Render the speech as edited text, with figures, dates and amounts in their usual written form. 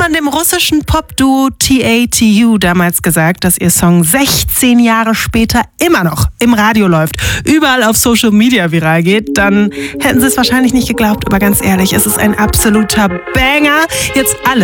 man dem russischen Popduo TATU damals gesagt, dass ihr Song 16 Jahre später immer noch im Radio läuft, überall auf Social Media viral geht, dann hätten sie es wahrscheinlich nicht geglaubt. Aber ganz ehrlich, es ist ein absoluter Banger. Jetzt alle